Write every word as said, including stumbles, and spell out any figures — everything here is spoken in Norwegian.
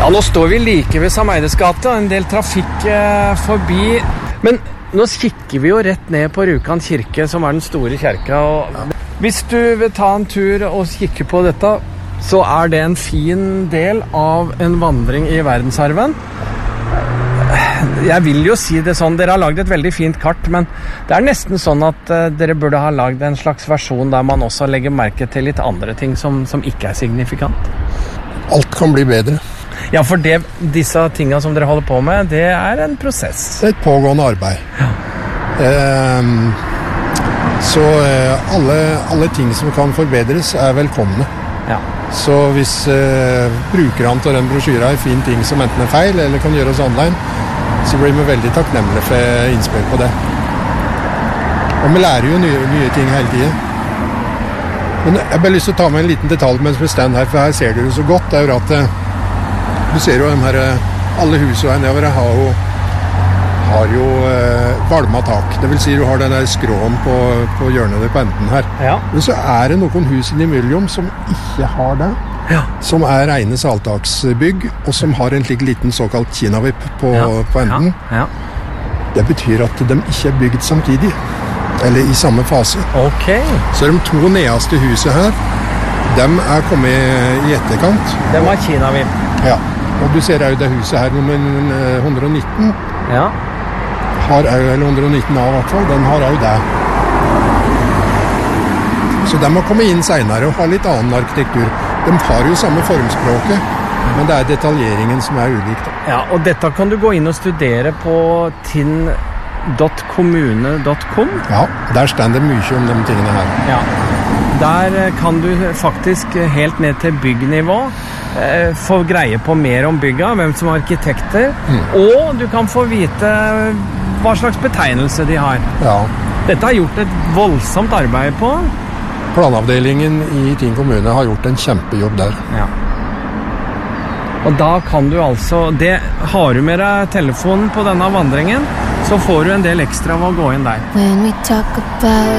Ja, nå står vi like ved Sameides gate, og en del trafikk eh, forbi. Men nå kikker vi jo rett ned på Rjukan kirke, som er den store kirka. Og hvis du vil ta en tur og kikke på dette, så er det en fin del av en vandring i verdensarven. Jeg vil jo si det sånn, dere har laget et veldig fint kart, men det er nesten sånn at uh, dere burde ha laget en slags versjon der man også legger merke til litt andre ting som, som ikke er signifikant. Alt kan bli bedre. Ja, for det, disse tingene som dere holder på med, det er en prosess. Det er et pågående arbeid. Ja. Eh, så eh, alle, alle ting som kan forbedres er velkomne. Ja. Så hvis eh, brukerne av den brosjyren er fin ting som enten er feil eller kan gjøres online, så blir vi veldig takknemlige for innspill på det. Og vi lærer jo nye, nye ting hele tiden. Men jeg har bare lyst til å ta med en liten detalj mens vi står her, for her ser du det så godt. Det er jo at du ser jo de her, alle husene her nedover har jo, har jo eh, valma tak. Det vil si du har den der skråen på, på hjørnet på enden her. Ja. Men så er det noen hus innimellom som ikke har det. Ja. Som er rene saltaksbygg, og som har en slik liten såkalt kinavipp på, Ja. på enden. Ja. Ja. Det betyr at de ikke er bygd samtidig, eller i samme fase. Ok. Så de to nederste huset her, de er kommet i etterkant. Det var Kinavipp. Ja. Og du ser jo det huset her, nummer ett hundre og nitten, Ja. har jo, eller ett hundre og nitten A i hvert fall, den har jo det. Så de har kommet inn senere og har litt annen arkitektur. De har jo samme formspråket, men det er detaljeringen som er ulik. Da. Ja, og dette kan du gå inn og studere på tinn dot kommune dot com. Ja, der står det mye om de tingene her. Ja. Der eh, kan du faktisk eh, helt ned til byggnivå eh, få greie på mer om bygga, hvem som er arkitekter, Mm. og du kan få vite hva slags betegnelse de har. Ja. Dette har gjort et voldsomt arbeid på. Planavdelingen i Tinn kommune har gjort en kjempejobb der. Ja. Og da kan du altså, det har du med deg telefonen på denne vandringen, så får du en del ekstra av å gå inn der. When we talk about